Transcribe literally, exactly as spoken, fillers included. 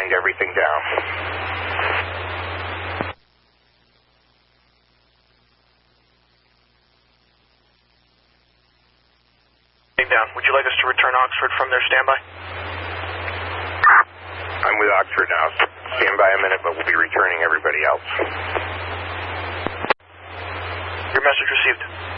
wind everything down. Down. Would you like us to return Oxford from their standby? I'm with Oxford now. Stand by a minute, but we'll be returning everybody else. Your message received.